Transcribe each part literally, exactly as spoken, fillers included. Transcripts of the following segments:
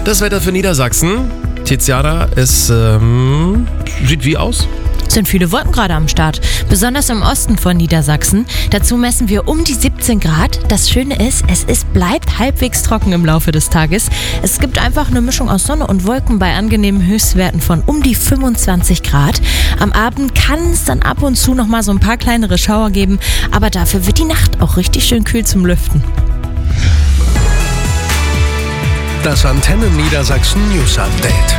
Das Wetter für Niedersachsen. Tiziana, es ähm, sieht wie aus? Es sind viele Wolken gerade am Start, besonders im Osten von Niedersachsen. Dazu messen wir um die siebzehn Grad. Das Schöne ist, es ist, bleibt halbwegs trocken im Laufe des Tages. Es gibt einfach eine Mischung aus Sonne und Wolken bei angenehmen Höchstwerten von um die fünfundzwanzig Grad. Am Abend kann es dann ab und zu noch mal so ein paar kleinere Schauer geben, aber dafür wird die Nacht auch richtig schön kühl zum Lüften. Das Antenne Niedersachsen News Update.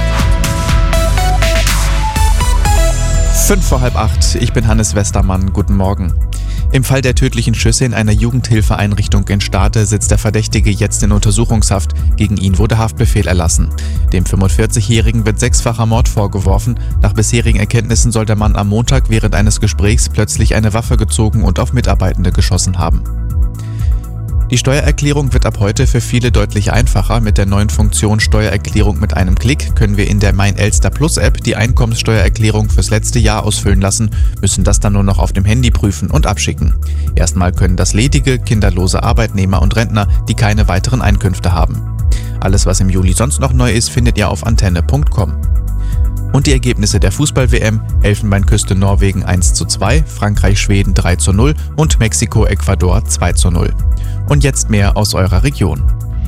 Fünf vor halb acht, ich bin Hannes Westermann, guten Morgen. Im Fall der tödlichen Schüsse in einer Jugendhilfeeinrichtung in Stade sitzt der Verdächtige jetzt in Untersuchungshaft. Gegen ihn wurde Haftbefehl erlassen. Dem fünfundvierzigjährigen wird sechsfacher Mord vorgeworfen. Nach bisherigen Erkenntnissen soll der Mann am Montag während eines Gesprächs plötzlich eine Waffe gezogen und auf Mitarbeitende geschossen haben. Die Steuererklärung wird ab heute für viele deutlich einfacher. Mit der neuen Funktion Steuererklärung mit einem Klick können wir in der Mein Elster Plus App die Einkommenssteuererklärung fürs letzte Jahr ausfüllen lassen, müssen das dann nur noch auf dem Handy prüfen und abschicken. Erstmal können das ledige, kinderlose Arbeitnehmer und Rentner, die keine weiteren Einkünfte haben. Alles, was im Juli sonst noch neu ist, findet ihr auf antenne punkt com. Und die Ergebnisse der Fußball-W M: Elfenbeinküste Norwegen eins zu zwei, Frankreich-Schweden drei zu null und Mexiko-Ecuador zwei zu null. Und jetzt mehr aus eurer Region.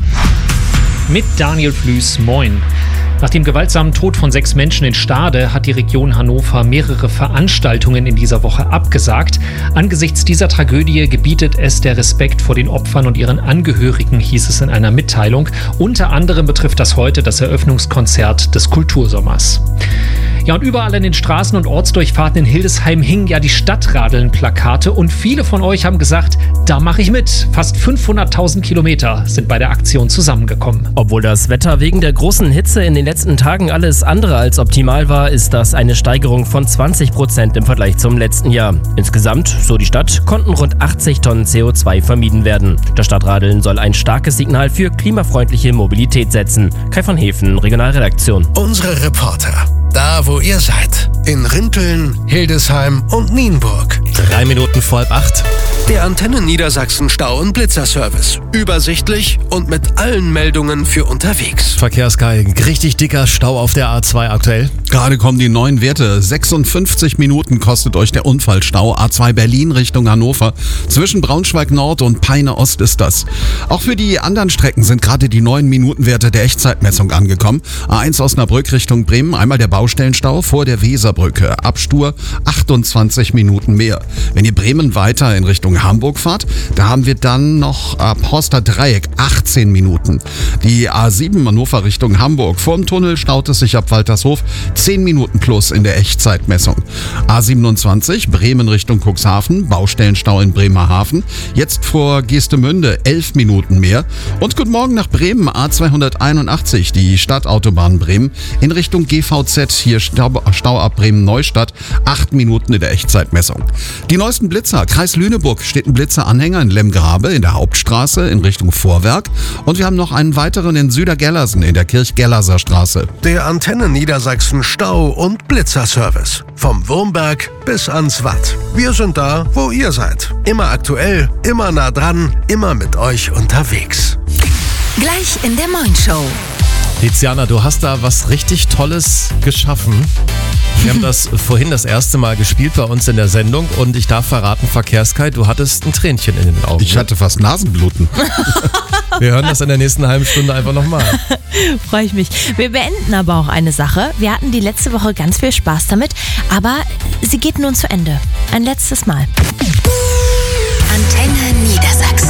Mit Daniel Flüß, moin. Nach dem gewaltsamen Tod von sechs Menschen in Stade hat die Region Hannover mehrere Veranstaltungen in dieser Woche abgesagt. Angesichts dieser Tragödie gebietet es der Respekt vor den Opfern und ihren Angehörigen, hieß es in einer Mitteilung. Unter anderem betrifft das heute das Eröffnungskonzert des Kultursommers. Ja, und überall an den Straßen und Ortsdurchfahrten in Hildesheim hingen ja die Stadtradeln-Plakate und viele von euch haben gesagt, da mache ich mit. Fast fünfhunderttausend Kilometer sind bei der Aktion zusammengekommen. Obwohl das Wetter wegen der großen Hitze in den letzten Tagen alles andere als optimal war, ist das eine Steigerung von zwanzig Prozent im Vergleich zum letzten Jahr. Insgesamt, so die Stadt, konnten rund achtzig Tonnen C O zwei vermieden werden. Das Stadtradeln soll ein starkes Signal für klimafreundliche Mobilität setzen. Kai von Hefen, Regionalredaktion. Unsere Reporter, da wo ihr seid, in Rinteln, Hildesheim und Nienburg. Drei Minuten vor halb acht. Der Antenne Niedersachsen Stau- und Blitzerservice. Übersichtlich und mit allen Meldungen für unterwegs. Verkehrskai, richtig dicker Stau auf der A zwei aktuell. Gerade kommen die neuen Werte. sechsundfünfzig Minuten kostet euch der Unfallstau. A zwei Berlin Richtung Hannover. Zwischen Braunschweig Nord und Peine Ost ist das. Auch für die anderen Strecken sind gerade die neuen Minutenwerte der Echtzeitmessung angekommen. A eins Osnabrück Richtung Bremen. Einmal der Baustellenstau vor der Weserbrücke. Abstur achtundzwanzig Minuten mehr. Wenn ihr Bremen weiter in Richtung Hamburg fahrt, da haben wir dann noch ab Horster Dreieck achtzehn Minuten. Die A sieben Hannover Richtung Hamburg. Vorm Tunnel staut es sich ab Waltershof zehn Minuten plus in der Echtzeitmessung. A siebenundzwanzig Bremen Richtung Cuxhaven, Baustellenstau in Bremerhaven. Jetzt vor Geestemünde elf Minuten mehr. Und guten Morgen nach Bremen, A zweihunderteinundachtzig, die Stadtautobahn Bremen in Richtung G V Z. Hier Stau, Stau ab Bremen-Neustadt, acht Minuten in der Echtzeitmessung. Die neuesten Blitzer. Kreis Lüneburg steht ein Blitzeranhänger in Lemgrabe in der Hauptstraße in Richtung Vorwerk. Und wir haben noch einen weiteren in Südergellersen in der Kirch-Gellerser Straße. Der Antenne Niedersachsen Stau- und Blitzerservice. Vom Wurmberg bis ans Watt. Wir sind da, wo ihr seid. Immer aktuell, immer nah dran, immer mit euch unterwegs. Gleich in der Morning-Show. Tiziana, du hast da was richtig Tolles geschaffen. Wir haben das vorhin das erste Mal gespielt bei uns in der Sendung und ich darf verraten, Verkehrskai, du hattest ein Tränchen in den Augen. Ich hatte fast Nasenbluten. Wir hören das in der nächsten halben Stunde einfach nochmal. Freue ich mich. Wir beenden aber auch eine Sache. Wir hatten die letzte Woche ganz viel Spaß damit, aber sie geht nun zu Ende. Ein letztes Mal. Antenne Niedersachsen.